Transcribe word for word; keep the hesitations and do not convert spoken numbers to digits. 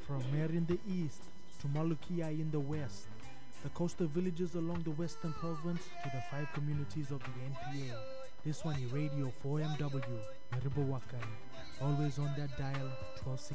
From Mer in the east to Malukia in the west, the coastal villages along the western province to the five communities of the N P A. This one is Radio four M W, Meribo Wakari, always on that dial twelve sixty.